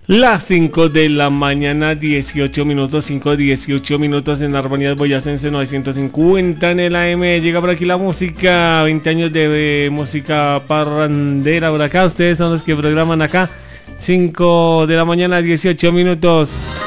Las 5 de la mañana, 18 minutos, 5:18 minutos en Armonías Boyacense 950 en el AM. Llega por aquí la música, 20 años de música parrandera por acá. Ustedes son los que programan acá. 5 de la mañana, 18 minutos.